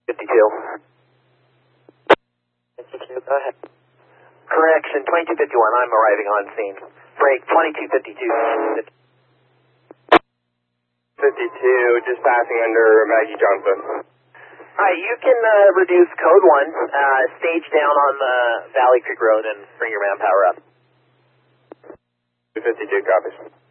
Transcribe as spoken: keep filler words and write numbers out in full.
fifty-two. fifty-two, go ahead. Correction, twenty-two fifty-one, I'm arriving on scene. Break, twenty-two fifty-two. fifty-two, just passing under Maggie Johnson. Hi, you can uh, reduce code one, uh, stage down on the Valley Creek Road and bring your manpower up. two fifty-two, copies.